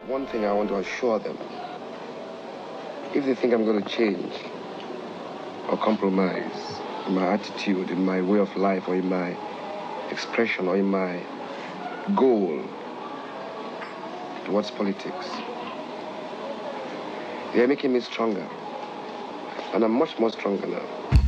One thing I want to assure them, if they think I'm going to change or compromise in my attitude, in my way of life, or in my expression, or in my goal towards politics, they are making me stronger. And I'm much more stronger now.